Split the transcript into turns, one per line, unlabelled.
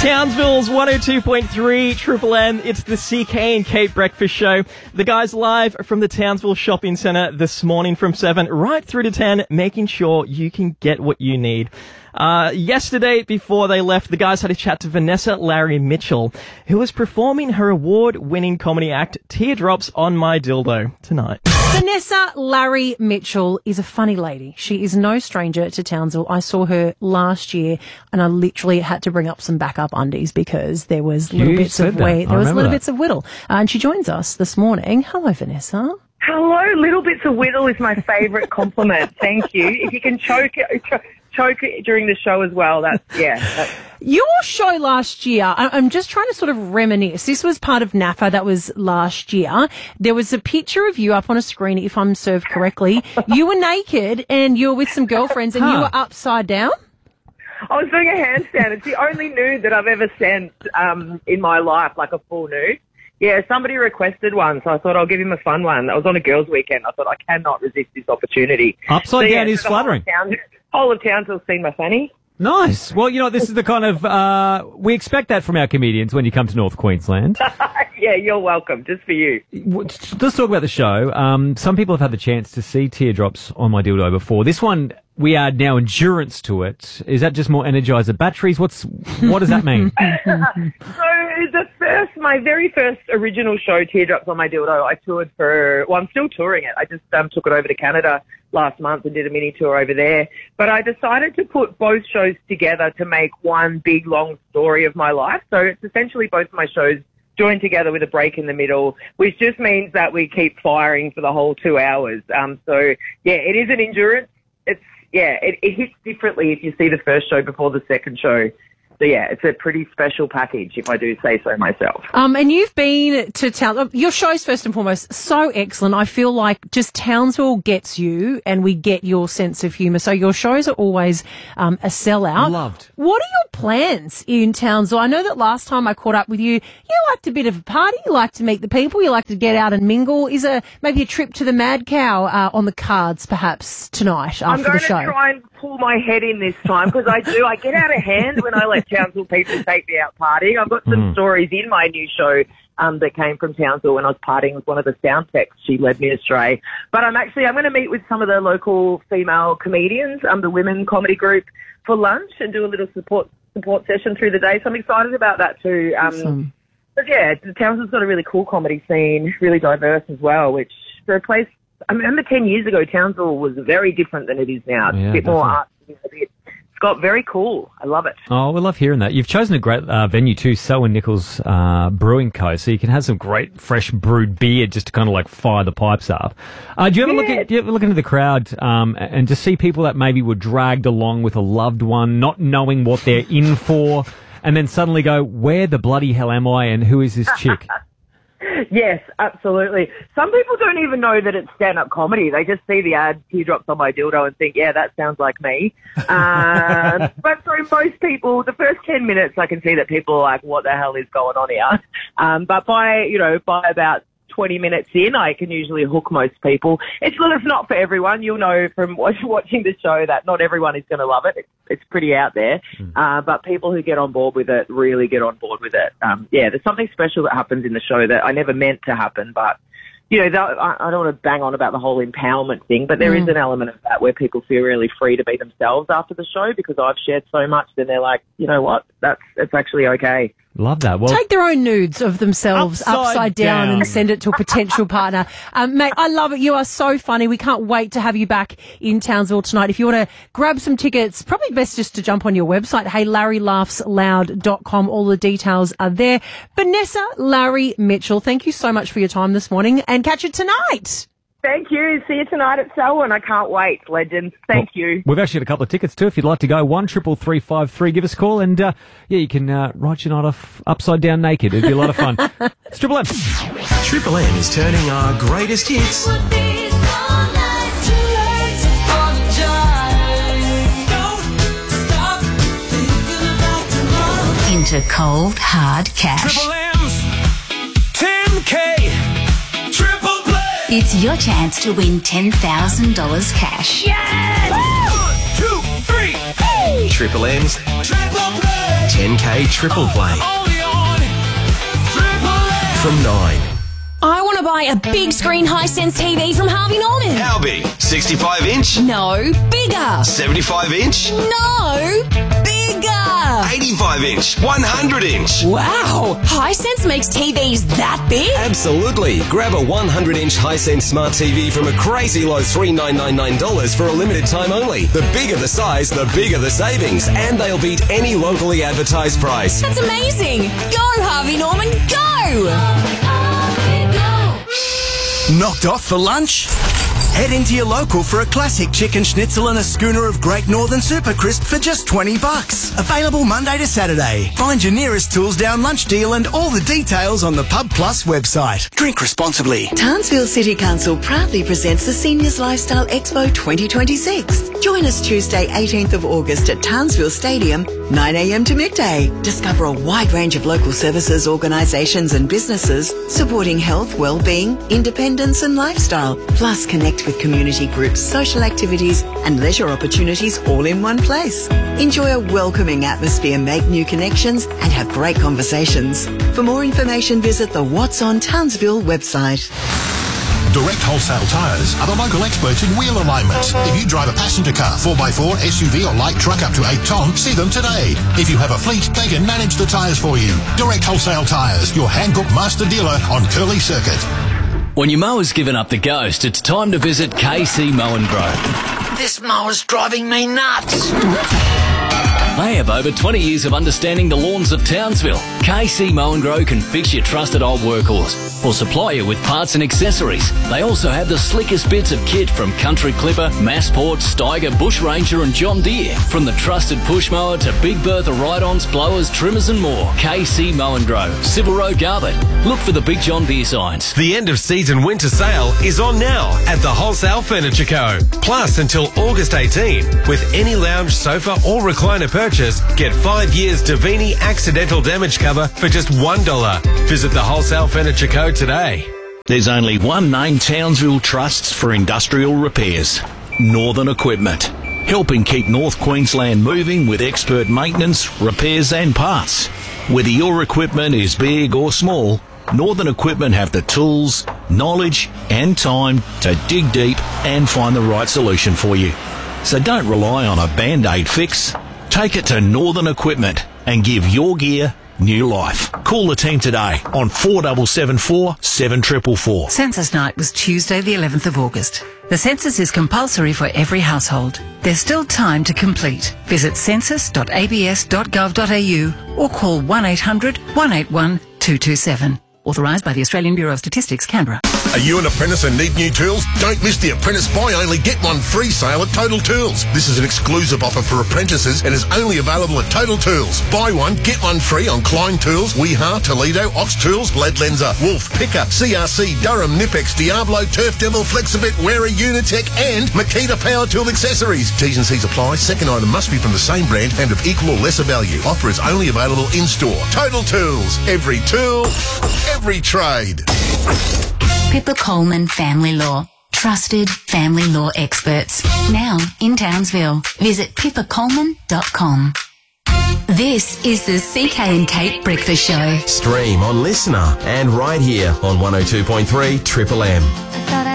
Townsville's 102.3 Triple M. It's the CK and Kate Breakfast Show. The guys live from the Townsville Shopping Centre this morning from 7 right through to 10, making sure you can get what you need. Yesterday, before they left, the guys had a chat to Vanessa Larry Mitchell, who was performing her award-winning comedy act, Teardrops on My Dildo, tonight.
Vanessa Larry Mitchell is a funny lady. She is no stranger to Townsville. I saw her last year and I literally had to bring up some backup undies because there was little bits of whittle. And she joins us this morning. Hello, Vanessa.
Hello, little bits of whittle is my favourite compliment. Thank you. If you can choke it during the show as well, that's.
Your show last year, I'm just trying to sort of reminisce. This was part of NAFA, that was last year. There was a picture of you up on a screen, if I'm served correctly. You were naked and you were with some girlfriends and you were upside down.
I was doing a handstand. It's the only nude that I've ever sent in my life, like a full nude. Yeah, somebody requested one, so I thought I'll give him a fun one. I was on a girls' weekend. I thought I cannot resist this opportunity.
Upside down is flattering.
Whole of Townsville's seen my fanny. Nice.
Well, this is the kind of, we expect that from our comedians when you come to North Queensland.
Yeah, you're welcome, just for you.
Let's talk about the show. Some people have had the chance to see Teardrops on My Dildo before. This one, we add now endurance to it. Is that just more Energizer batteries? What does that mean?
So my very first original show, Teardrops on My Dildo, I toured I'm still touring it. I just took it over to Canada last month and did a mini tour over there. But I decided to put both shows together to make one big, long story of my life. So it's essentially both my shows joined together with a break in the middle, which just means that we keep firing for the whole 2 hours. So, yeah, it is an endurance. It hits differently if you see the first show before the second show. So, yeah, it's a pretty special package, if I do say so myself.
And you've been to Townsville. Your show's, first and foremost, so excellent. I feel like just Townsville gets you and we get your sense of humour. So your shows are always a sellout.
Loved.
What are your plans in Townsville? I know that last time I caught up with you, you liked a bit of a party. You like to meet the people. You like to get out and mingle. Is maybe a trip to the Mad Cow on the cards, perhaps, tonight after the show?
I'm going to try and pull my head in this time because I get out of hand when I let Townsville people take me out partying. I've got some stories in my new show that came from Townsville when I was partying with one of the sound techs. She led me astray. But I'm going to meet with some of the local female comedians, the women comedy group, for lunch and do a little support session through the day. So I'm excited about that too.
Awesome.
But yeah, Townsville's got a really cool comedy scene, really diverse as well, which for a place, I remember 10 years ago, Townsville was very different than it is now. It's a bit more art. It's got very cool. I love it.
Oh, we love hearing that. You've chosen a great venue too, Selwyn Nichols Brewing Co., so you can have some great fresh brewed beer just to kind of like fire the pipes up. Do you ever look into the crowd and just see people that maybe were dragged along with a loved one, not knowing what they're in for, and then suddenly go, where the bloody hell am I and who is this chick?
Yes, absolutely. Some people don't even know that it's stand-up comedy. They just see the ad, Teardrops on My Dildo, and think, yeah, that sounds like me. But for most people, the first 10 minutes, I can see that people are like, what the hell is going on here? But by about 20 minutes in, I can usually hook most people. It's not for everyone. You'll know from watching the show that not everyone is going to love it. It's pretty out there. But people who get on board with it really get on board with it. There's something special that happens in the show that I never meant to happen, but I don't want to bang on about the whole empowerment thing, but there is an element of that where people feel really free to be themselves after the show because I've shared so much. Then they're like, you know what? It's actually okay.
Love that. Well,
take their own nudes of themselves upside down and send it to a potential partner. Mate, I love it. You are so funny. We can't wait to have you back in Townsville tonight. If you want to grab some tickets, probably best just to jump on your website, HeyLarryLaughsLoud.com. All the details are there. Vanessa Larry Mitchell, thank you so much for your time this morning and catch you tonight.
Thank you. See you tonight at Selwyn. I can't wait, legends. Thank you.
We've actually got a couple of tickets too if you'd like to go. 1-333-553. Give us a call and you can write your night off upside down naked. It'd be a lot of fun. It's Triple M.
Triple M is turning our greatest hits
into cold, hard cash.
Triple M's 10K.
It's your chance to win $10,000 cash.
Yes! 1, 2, 3. Triple M's Triple Play. 10K Triple Play. From 9.
I want to buy a big screen Hisense TV from Harvey Norman.
How big? 65 inch?
No, bigger.
75 inch?
No, bigger.
85 inch? 100 inch?
Wow, Hisense makes TVs that big?
Absolutely. Grab a 100-inch Hisense smart TV from a crazy low $3,999 for a limited time only. The bigger the size, the bigger the savings, and they'll beat any locally advertised price.
That's amazing. Go, Harvey Norman, go.
Knocked off for lunch? Head into your local for a classic chicken schnitzel and a schooner of Great Northern Super Crisp for just $20. Available Monday to Saturday. Find your nearest Tools Down lunch deal and all the details on the Pub Plus website. Drink responsibly.
Townsville City Council proudly presents the Seniors Lifestyle Expo 2026. Join us Tuesday 18th of August at Townsville Stadium, 9 a.m. to midday. Discover a wide range of local services, organisations and businesses supporting health, well-being, independence and lifestyle. Plus connect with community groups, social activities and leisure opportunities all in one place. Enjoy a welcoming atmosphere, make new connections and have great conversations. For more information, visit the What's on Townsville website.
Direct Wholesale Tyres are the local experts in wheel alignment. If you drive a passenger car, 4x4, SUV or light truck up to 8 tonne, see them today. If you have a fleet, they can manage the tyres for you. Direct Wholesale Tyres, your Hankook master dealer on Curly Circuit.
When your mower's given up the ghost, it's time to visit KC Mow & Grow.
This mower's driving me nuts.
They have over 20 years of understanding the lawns of Townsville. KC Mow & Grow can fix your trusted old workhorse or supply you with parts and accessories. They also have the slickest bits of kit from Country Clipper, Massport, Steiger, Bush Ranger and John Deere. From the trusted push mower to Big Bertha ride-ons, blowers, trimmers and more. KC Mow & Grow, Civil Road, Garbutt. Look for the big John Deere signs.
The end of season winter sale is on now at the Wholesale Furniture Co. Plus, until August 18, with any lounge, sofa or recliner purchase, get 5 years Davini accidental damage cover for just $1. Visit the Wholesale Furniture Co. today.
There's only one name Townsville trusts for industrial repairs: Northern Equipment. Helping keep North Queensland moving with expert maintenance, repairs and parts. Whether your equipment is big or small, Northern Equipment have the tools, knowledge and time to dig deep and find the right solution for you. So don't rely on a Band-Aid fix. Take it to Northern Equipment and give your gear new life. Call the team today on 4774 7444.
Census night was Tuesday the 11th of August. The census is compulsory for every household. There's still time to complete. Visit census.abs.gov.au or call 1800 181 227. Authorised by the Australian Bureau of Statistics, Canberra.
Are you an apprentice and need new tools? Don't miss the Apprentice Buy Only Get One Free sale at Total Tools. This is an exclusive offer for apprentices and is only available at Total Tools. Buy one, get one free on Klein Tools, Weha, Toledo, Ox Tools, Ledlenser, Wolf, Picker, CRC, Durham, Nipex, Diablo, Turf Devil, Flexibit, Wera, Unitech and Makita Power Tool Accessories. T's and C's apply. Second item must be from the same brand and of equal or lesser value. Offer is only available in-store. Total Tools. Every tool, every trade.
Pippa Coleman Family Law. Trusted family law experts. Now in Townsville. Visit pippacoleman.com. This is the CK and Kate Breakfast Show.
Stream on Listener and right here on 102.3 Triple M.